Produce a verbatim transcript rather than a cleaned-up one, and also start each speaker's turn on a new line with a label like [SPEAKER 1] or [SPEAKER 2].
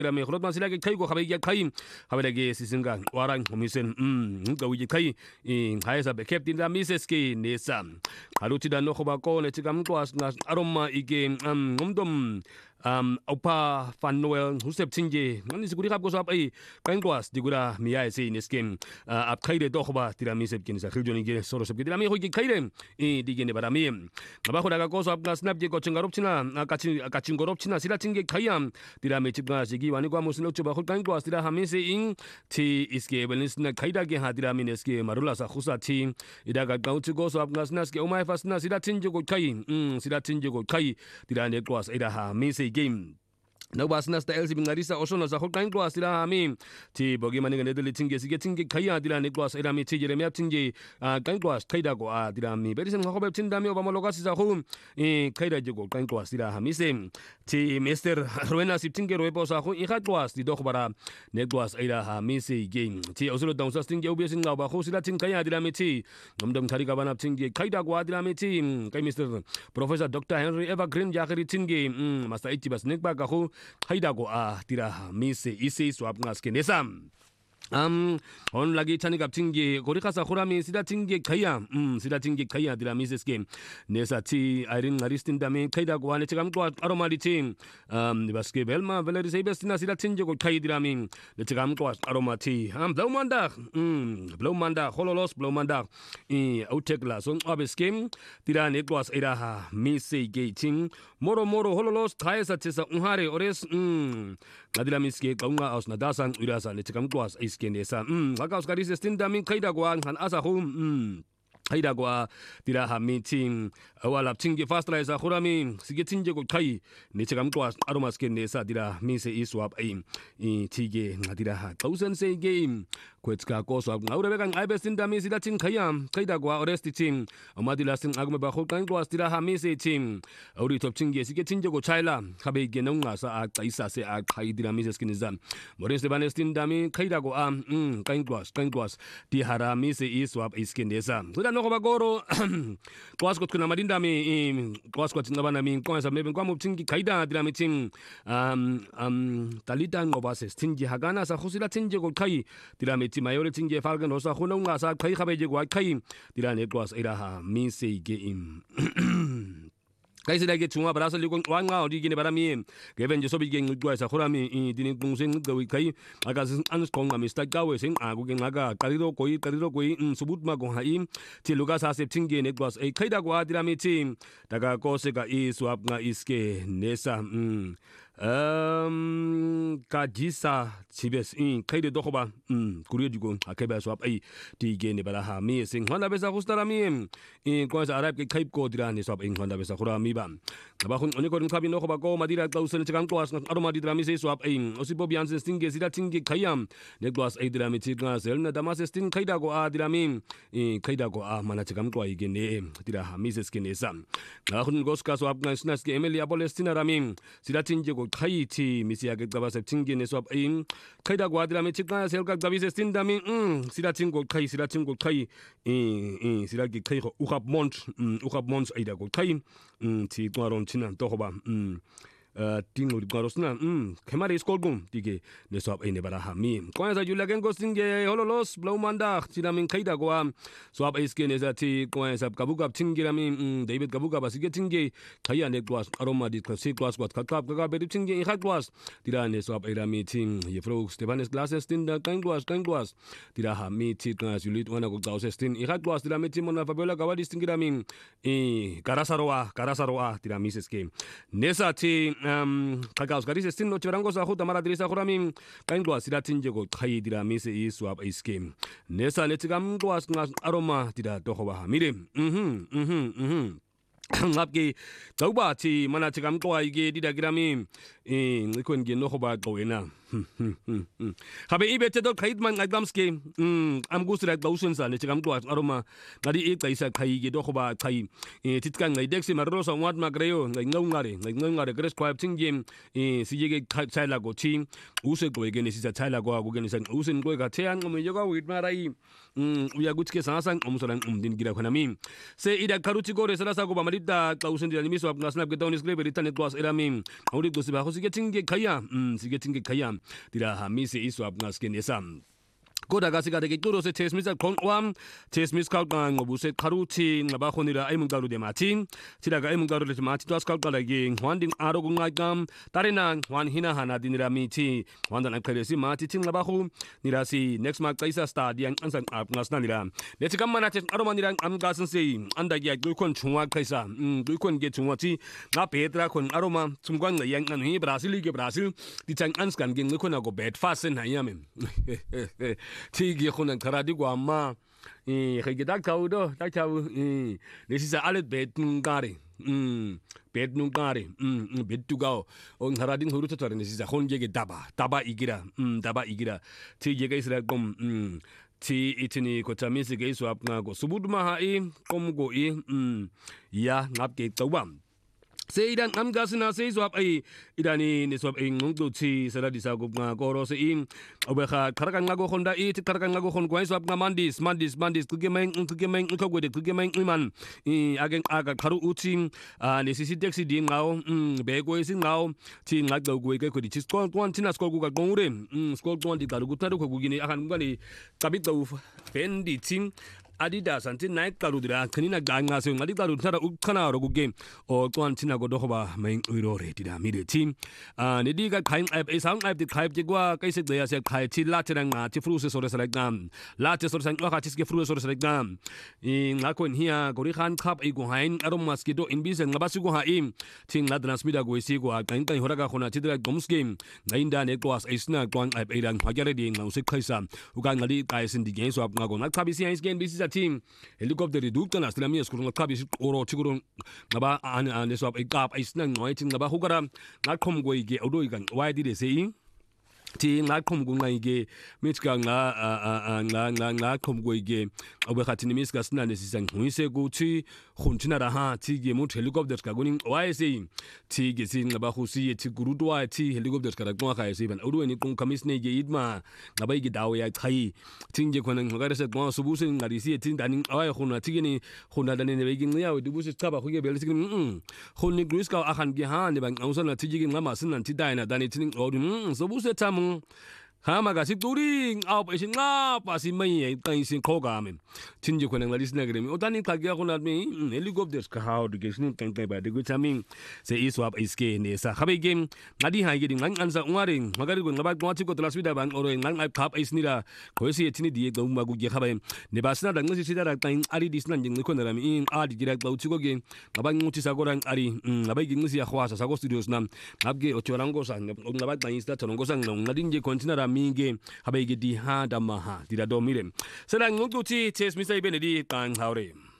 [SPEAKER 1] rami khulot masila ke khai go khabe ya khai khabe ge sisinga warang homisen um ngqawi ke khai i khaisa be captain la mises ke nesa haluti da no khoba ko ne chigam twas na aroma ige um ngomdom um opa fan noel husep chinge ngani siguri khap go sap ai kain twas digura miya se in skim ap khaire do khoba tirami sep kin sa khiljoni ge soro sep tirami ho ge khaire i digene barami ngaba khoda ga ko sap na snap ge ko chingarop china akachi akachi gorop china sila chinge khayam tirami chibga sigi wani kwa muslo chuba khol kain twas tira hame se in ti iske balance na khaida ge ha tirami ne ske marula sa khusa thi ida ga gau chu go sap na snas ke omai fas na sila chinge go khai um sila chinge go khai tirane twas ida ha me se game no basnas ta elsi bingarisa osono za holkain twas ila mi ti bogi mani ne deli tinge sige tinge khaya dila ne twas ila mi ti jere me tinge kain twas khaida go a dila mi berisen khobe tinda mi obama logasi za hu e khaida je go kain twas ila mi se ti mister roena sip tinge roepo sa hu i khat twas di do khbara ne twas ila ha mi se game ti osolo down sa tinge obi sin ba khu sila tin khaya dila mi ti ngomdom thari ka bana tinge khaida go a dila mi ti kai mister professor dr henry evergreen jakhri tinge masta ichi bas nek ba ka hu haida go a tira mise isi swap ngas kenesam um on lagi chani gap tingi gori khasa khurami sida tingi khaya um sida tingi khaya dira mises game nesa ti irin ngaristin dame khaida go ane chigam to aromali tin um baske belma valeri sebestina sida tingi go khai dira min le chigam to aromati um blow manda um blow manda hololos blow manda i outekla son obes game dira ne twas era ha mise gating moro moro hololos thaisa chesa unhare ores um nadila miske kaunga aus nadasan urasa le chigam twas kenesa um akaus karis stinda min khaida go han asa hum um khaida go tira ha meeting awala tingi fast rise khurami sige tinje go khai ni chegam twas aromas kenesa tira mi se iswap ai i tige ngadira ha thousand se game kwetska ko swap ngawre kan ai bestinda mi sida tin khayam khaida go oresti tin amadila sin agme ba khol kan twas tira ha mi se tin awri top tinge sige tinje go chaila khabe ge nonga sa a kaisa se a khai dira mi se skinizam morin se banestinda mi khaida go am um kan twas kan twas ti hara mi se iswap iskinesa sudah no ko bagoro twas ko kuna madinda mi twas ko tingabana mi ko sa mebe kwa muptingi khaida dira mi tin um um talita ngoba se tinji hagana sa khusila tinje go khai dira mi ti mayore tinge falgan rosa khunonga sa khai khabe je go khai dira ne twas ira ha mi se ge im kaisi dage chunga barasa ligon wanga odi gine barami geven je sobi gen gwa sa khurami i dinin kungsen gawi kai aga ans konga mista gawe sing agu gen aga kariro koi kariro koi subut ma go hai ti luga sa sep tinge ne gwas e khaida gwa dirami ti daga ko se ga i swap nga iske nesa um um kajisa chibes in khaide dokhoba um kuriyo digo akeba swap ai ti gene baraha mi sing hona besa khustara mi in ko sa arab ke khaib ko dirani swap in hona besa khurami ba ba khun oni ko khabi no khoba ko madira klausen chikang twas aroma dirami se swap in osipo biansen stinge sida tinge khayam ne twas ai dirami ti ga sel na damas stin khaida go a dirami in khaida go a mana chikam to ai gene tira ha mi se skene sam ga khun gos ka swap na snas ke emilia palestina rami sida tinge go khai ti misia ke gaba se tinge ne swap in khaida go a dirami chikang sel ka gabi se stin dami um sida tingo khai sida tingo khai in in sida ke khai u khap mont u khap mont ai da go khai um ti kwaron china to khoba um tingo garosna um kemari skolgum tige ne swap ai ne baraha mi ko sa jula gen go singe hololos blow manda chinamin khaida go swap ai ske ne za ti ko sa kabugap tingira mi david kabugap asige tinge khaya ne twas aroma di classic twas wat kakap ka be tinge i khat twas tira ne swap ai rami ting ye fro stefanes glasses tin da kan twas kan twas tira ha mi ti twas julit wana go twas tin i khat twas tira mi ti mona fabiola gawadi tingira mi e karasaroa karasaroa tira mi seske nesa ti um kakaus garis stin no chirango sa khuta mara dirisa khurami kain twas tira tinje go khai dira mi se i swap ai scheme nesa ne tigam twas aroma tira to khoba mire mhm mhm mhm ngapki tauba chi mana chigam to ai ge dida grami e ngikon ge no khoba gowena habe ibete do khait man agamske um am gusra gausun sa ne chigam to aroma ngari e kaisa khai ge do khoba khai e titkan ngai deksi marro so wat magreo ngai ngongare ngai ngongare gres kwap tingem e sije chaila go chi use go ge ne sisa chaila go go ge ne san usen go ga chean ngom yoga wit marai um uya gutke sasan omsoran umdin gira khanami se ida karuchi go resala sa go bamari Mita Klausendia Miso Nasna Getonis Graver Return Class Eramim Audi Gosiba Hosigeting Kaya Sigeting Kaya Dira Hamisi Iso Naskin Esam Koda Gasika de Guru se Tesmis at Conwam, Tesmis Kalgang, Buset Karuti, Nabahonira, Emungaru de Martin, Tidaga Emungaru de Martin, Kalgalaging, Wanding Arogum, Tarina, one Hinahana Dinira Miti, one than Kalesi Martin, Nabahu, Nirasi, next Mark Kaisa Star, the Ansan Up Nasnanira. Let's come at Aromanira, Amgasan say, under Yak Dukon Chunwa Kaisa, Dukon get to Wati, Napetra con Aroma, Tumgang, the Yang and he, Brazil, Brazil, the Tang Anskan, Gingukona go bed fast and Hayamim. Tigi Hunan Karadigua Ma, Hegedakaudo, Dakau, this is a allet bed Nungari, bed Nungari, bed to go on Haradin Hurutor, and this is a Honjeg Daba, Daba Igira, Daba Igira, Tigi Gaisragum, T itini Kotamisi Gaiswap Nago, Subudmaha, Komgo E, Ya, Napgate the one. Say that I'm gassing us says what I idani is what in Munguti, Saladisa Goro in Obeha, Karakangago Honda eat, Karakangago Hon Guys of Mandis, Mandis, Mandis, Kugaman, Kugaman, Ukawid, Kugaman, Iman, again Aga Karu Utin, and this is Dexi Dim now, Bego is in now, Tin like the Guega could just call one Tina Skoga Gongre, Skog one, the Garugutaru, Gugini, Ahangani, Tabito, Fendi Tim. Adidas until night Karudra, Kanina Ganga, saying Adita Ukana Rogu game or Tuantina Godohova, main Uro rated a middle team. And the Diga kind of a sound like the Kaip Jagua, Kaisek, they are said Kaiti Latin and Tifrus or Select Lattes or Saint Wakatis Frus or Select Dam. In Lakon here, Gorihan Cup, Egohain, Aromaskido in Bis and Nabasugohaim, Ting Ladras Mida Goisigo, Kanka Horaga Honatida Goms game, Nainda Negwas, a snag, one I've Aidan, Hagaradi, and Nausik Kaisa, who can lead guys in the games of Nagon. Kabisian's game, this is a team helicopter reduced and Aslamia Skurun Kabis or Chigurun Naba and the swap a gap I snang noiting Naba Hugara, not come go get Odoigan. Why did they say? Ti na kom go ngai mitga nga nga nga nga kom go ge obe khatini miska sna ne sisang huise go ti khuntina ra ha ti ge mo helicopter ka goning why say ti ge sin ba khusi ti gurudwa ti helicopter ka ra ka se ban odu ni kon kamis ne ge idma nga ba ge dawo ya khai tin ge konan ga se go subusi ngari si tin danin awai khuna ti ge ni khuna danin ne ge ya du busi ka ba khu ge bel ti mm khuni griska akhan ge ha ne ban ausana ti ge ngama sin nan ti dai na danin tin odu so busi tam Hamaga si turing out is up as in my things in Kogamin. Tinju when I listen to me. Otani Kagia at me, helicopters how the Gashin can play by the good timing. Say Iswap is gay in this. A happy game. Nadiha getting one answer warring. Magago about going to go to Las Vida Bank or in Lang Cup is neither. Coesi a tinny Diego Magu Yahabe. Nebasna, the Nisi that time, Ari dislanding the corner in Adi direct out to go again. About Mutisagoran Ari, Abagin Nisia Huasa, Sago Studios Nam, Abge or Chorangos and Nabat is that Tongosan, Nadinja continue. Minge habegi di ha da maha di da do mirem sedang ngutu ti tes misai benedi kan haure